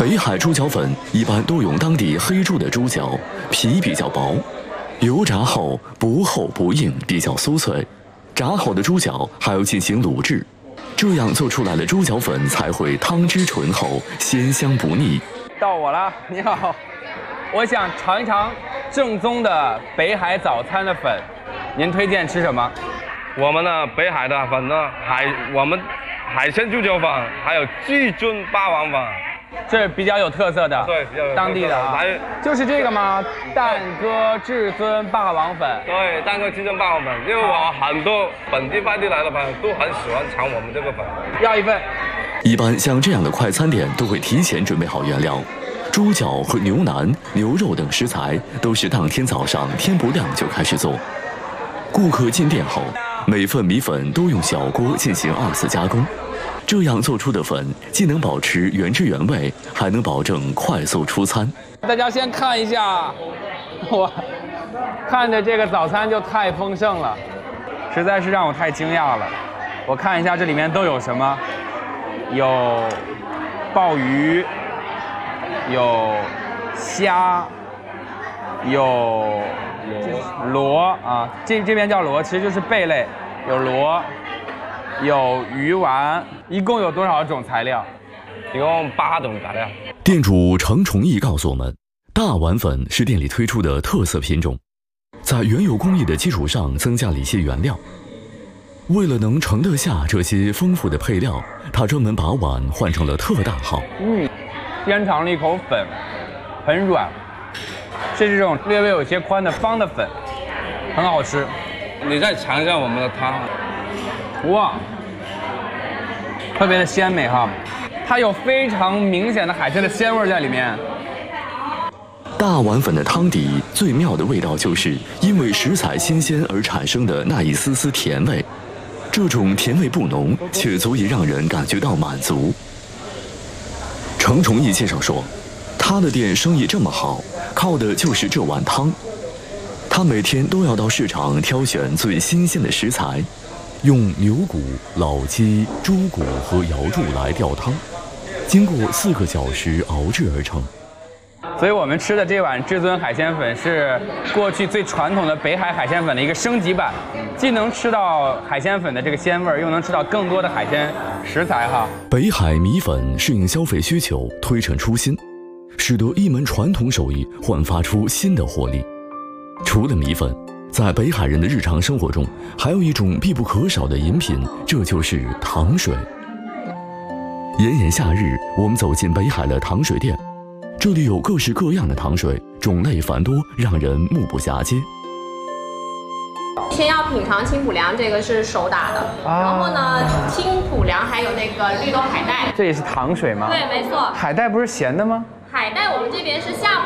北海猪脚粉一般都用当地黑猪的猪脚，皮比较薄，油炸后不厚不硬，比较酥脆。炸好的猪脚还要进行卤制，这样做出来的猪脚粉才会汤汁醇厚，鲜香不腻。 到我了，你好，我想尝一尝正宗的北海早餐的粉，您推荐吃什么？ 我们的北海的粉呢，我们海鲜猪脚粉，还有至尊霸王粉， 这是比较有特色的， 对，比较有特色当地的啊，就是这个吗？蛋哥至尊霸王粉， 对，蛋哥至尊霸王粉，因为我很多本地外地来的朋友都很喜欢尝我们这个粉， 要一份。 一般像这样的快餐店都会提前准备好原料，猪脚和牛腩、牛肉等食材都是当天早上天不亮就开始做。顾客进店后，每份米粉都用小锅进行2次加工，这样做出的粉既能保持原汁原味，还能保证快速出餐。 大家先看一下，我看着这个早餐就太丰盛了，实在是让我太惊讶了。我看一下这里面都有什么，有鲍鱼，有虾，有螺啊，这边叫螺，其实就是贝类，有螺，有鱼丸，一共有多少种材料？ 一共8种材料。 店主程崇义告诉我们，大碗粉是店里推出的特色品种，在原有工艺的基础上增加了一些原料。为了能盛得下这些丰富的配料，他专门把碗换成了特大号。 先尝了一口粉，很软，是这种略微有些宽的方的粉，很好吃。 你再尝一下我们的汤， 哇，特别的鲜美哈，它有非常明显的海鲜的鲜味在里面。 大碗粉的汤底最妙的味道就是因为食材新鲜而产生的那一丝丝甜味，这种甜味不浓，却足以让人感觉到满足。程崇义介绍说，他的店生意这么好，靠的就是这碗汤。他每天都要到市场挑选最新鲜的食材，用牛骨、老鸡、猪骨和瑶柱来吊汤，经过4个小时熬制而成。 所以我们吃的这碗至尊海鲜粉是过去最传统的北海海鲜粉的一个升级版，既能吃到海鲜粉的这个鲜味，又能吃到更多的海鲜食材哈。 北海米粉适应消费需求，推陈出新，使得一门传统手艺焕发出新的活力。除了米粉，在北海人的日常生活中，还有一种必不可少的饮品，这就是糖水。炎炎夏日，我们走进北海的糖水店，这里有各式各样的糖水，种类繁多，让人目不暇接。 先要品尝清补凉，这个是手打的，然后呢，清补凉还有那个绿豆海带。 这也是糖水吗？ 对，没错。 海带不是咸的吗？ 海带我们这边是下